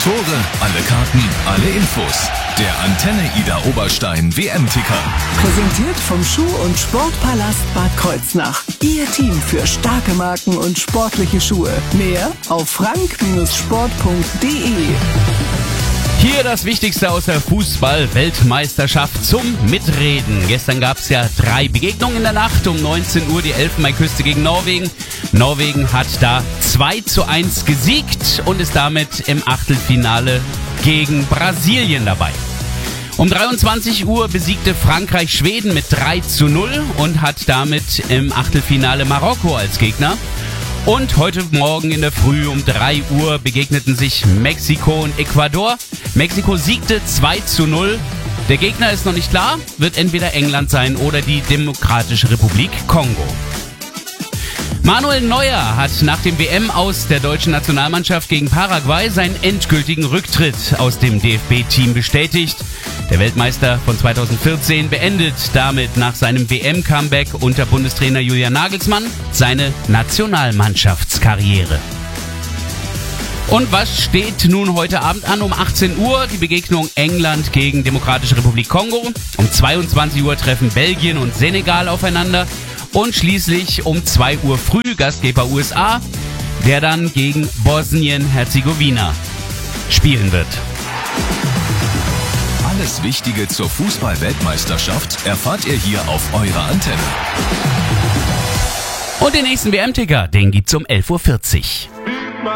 Tore, alle Karten, alle Infos. Der Antenne Ida Oberstein WM-Ticker. Präsentiert vom Schuh- und Sportpalast Bad Kreuznach. Ihr Team für starke Marken und sportliche Schuhe. Mehr auf frank-sport.de. Hier das Wichtigste aus der Fußball-Weltmeisterschaft zum Mitreden. Gestern gab es ja 3 Begegnungen in der Nacht. Um 19 Uhr die Elfenbeinküste gegen Norwegen. Norwegen hat da 2:1 gesiegt und ist damit im Achtelfinale gegen Brasilien dabei. Um 23 Uhr besiegte Frankreich Schweden mit 3:0 und hat damit im Achtelfinale Marokko als Gegner. Und heute Morgen in der Früh um 3 Uhr begegneten sich Mexiko und Ecuador. Mexiko siegte 2:0. Der Gegner ist noch nicht klar, wird entweder England sein oder die Demokratische Republik Kongo. Manuel Neuer hat nach dem WM-Aus der deutschen Nationalmannschaft gegen Paraguay seinen endgültigen Rücktritt aus dem DFB-Team bestätigt. Der Weltmeister von 2014 beendet damit nach seinem WM-Comeback unter Bundestrainer Julian Nagelsmann seine Nationalmannschaftskarriere. Und was steht nun heute Abend an? Um 18 Uhr die Begegnung England gegen Demokratische Republik Kongo. Um 22 Uhr treffen Belgien und Senegal aufeinander. Und schließlich um 2 Uhr früh Gastgeber USA, der dann gegen Bosnien-Herzegowina spielen wird. Alles Wichtige zur Fußball-Weltmeisterschaft erfahrt ihr hier auf eurer Antenne. Und den nächsten WM-Ticker, den gibt's um 11:40 Uhr.